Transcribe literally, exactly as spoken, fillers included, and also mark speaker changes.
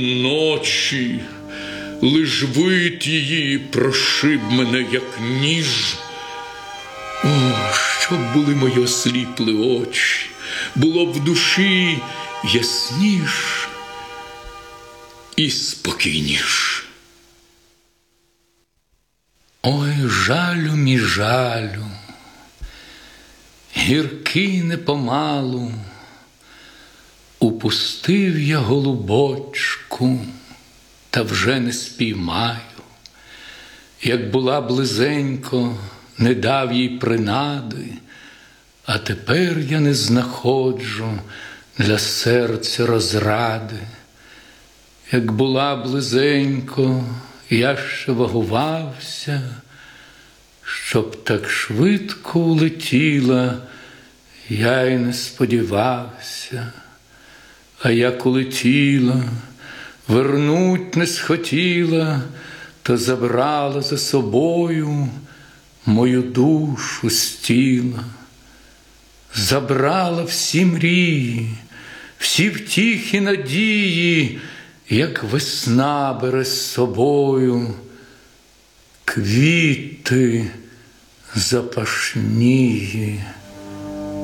Speaker 1: Ночі, лиш вид її прошиб мене, як ніж. О, щоб були мої осліпли очі, було б в душі ясніш і спокійніш. Ой, жалю мій жалю, гіркий непомалу, упустив я голубочку, та вже не спіймаю. Як була близенько, не дав їй принади, а тепер я не знаходжу для серця розради. Як була близенько, я ще вагувався, щоб так швидко улетіла, я й не сподівався. А як улетіла, вернуть не схотіла, то забрала за собою мою душу з тіла. Забрала всі мрії, всі втіхи надії, як весна бере з собою квіти запашнії.